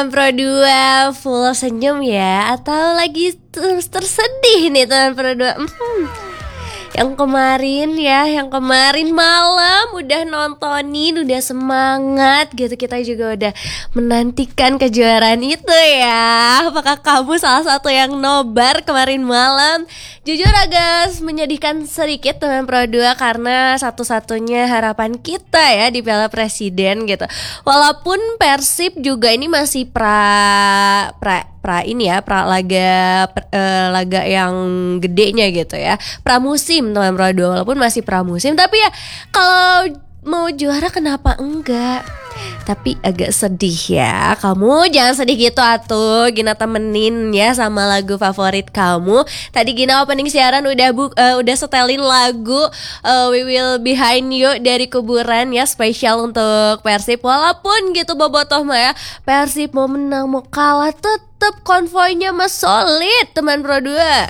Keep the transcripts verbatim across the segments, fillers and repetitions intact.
teman Pro dua, full senyum ya? Atau lagi terus tersedih nih teman Pro dua? Hmm. Yang kemarin ya, yang kemarin malam udah nontonin, udah semangat gitu. Kita juga udah menantikan kejuaraan itu ya. Apakah kamu salah satu yang nobar kemarin malam? Jujur agak menyedihkan sedikit teman Pro dua, karena satu-satunya harapan kita ya di Piala Presiden gitu. Walaupun Persib juga ini masih pra pra pra ini ya, pra laga uh, laga yang gedenya gitu ya, pramusim teman Pro dua, walaupun masih pramusim, tapi ya kalau mau juara kenapa enggak? Tapi agak sedih ya. Kamu jangan sedih gitu atuh. Gina temenin ya sama lagu favorit kamu. Tadi Gina opening siaran udah bu, uh, udah setelin lagu uh, We Will Behind You dari Kuburan ya, spesial untuk Persib. Walaupun gitu bobotoh mah ya, Persib mau menang mau kalah tetep konvoynya mah solid teman Pro dua.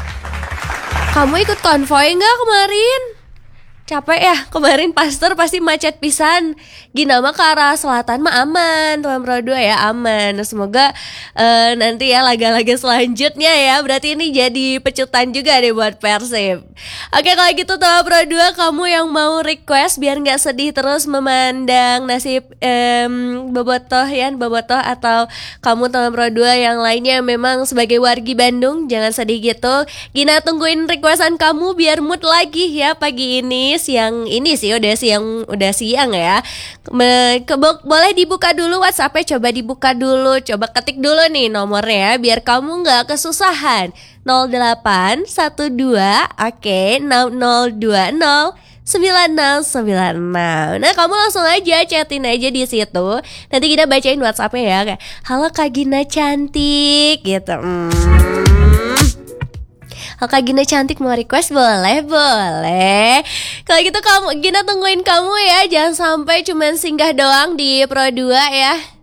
Kamu ikut konvoy gak kemarin? Capek ya, kemarin Pasteur pasti macet pisan. Gina mah ke arah selatan mah aman, teman Pro dua ya, aman. Semoga uh, nanti ya laga-laga selanjutnya ya, berarti ini jadi pecutan juga deh buat Persib. Oke, kalau gitu teman Pro dua, kamu yang mau request biar gak sedih terus memandang nasib um, bobotoh ya, bobotoh, atau kamu teman Pro dua yang lainnya memang sebagai wargi Bandung, jangan sedih gitu. Gina tungguin requestan kamu biar mood lagi ya pagi ini. Siang ini sih udah siang udah siang ya. Me, ke, boleh dibuka dulu WhatsApp-nya, coba dibuka dulu, coba ketik dulu nih nomornya ya, biar kamu nggak kesusahan. nol delapan satu dua, oke, okay, nol dua nol sembilan nol sembilan enam. Nah, kamu langsung aja chatin aja di situ. Nanti kita bacain WhatsApp-nya ya, kayak halo Kak Gina cantik gitu. Hmm. Kalau Kak Gina cantik mau request boleh, boleh. Kalau gitu kamu Gina tungguin kamu ya, jangan sampai cuman singgah doang di Pro dua ya.